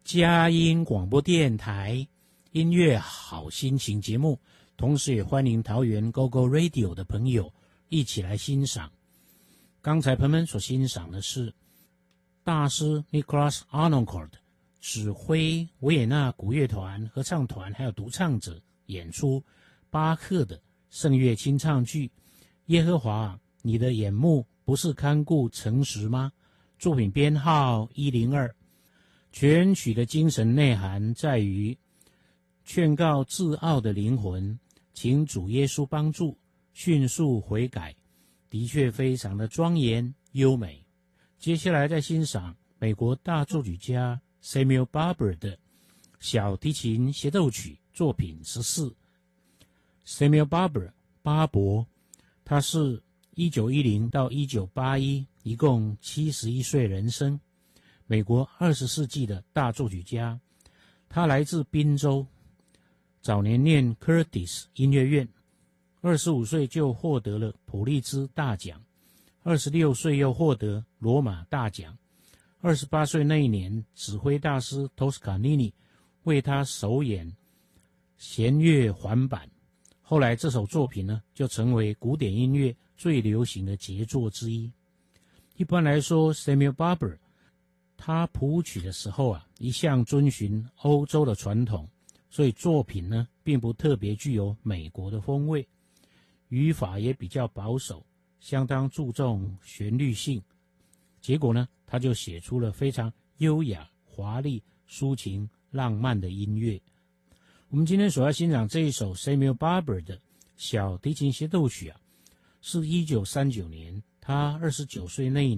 佳音广播电台音乐好心情节目，同时也欢迎桃园 GoGo Radio 的朋友一起来欣赏。刚才朋友们所欣赏的是大师 Nicholas Arnoncourt 指挥维也纳古乐团、合唱团还有独唱者演出巴赫的圣乐清唱剧《耶和华，你的眼目不是看顾诚实吗》，作品编号102。全曲的精神内涵在于劝告自傲的灵魂，请主耶稣帮助，迅速悔改，的确非常的庄严优美。接下来再欣赏美国大作曲家 Samuel Barber 的小提琴协奏曲作品14。Samuel Barber 巴伯，他是1910到1981，一共71岁人生，美国20世纪的大作曲家。他来自宾州，早年念 Curtis 音乐院，25岁就获得了普利兹大奖，26岁又获得罗马大奖，28岁那一年指挥大师 Toscanini 为他首演弦乐环版，后来这首作品呢就成为古典音乐最流行的杰作之一。一般来说 Samuel Barber 他谱曲的时候一向遵循欧洲的传统，所以作品呢并不特别具有美国的风味，语法也比较保守，相当注重旋律性。结果呢，他就写出了非常优雅、华丽、抒情、浪漫的音乐。我们今天所要欣赏这一首 Samuel Barber 的小提琴协奏曲是1939年他29岁那一年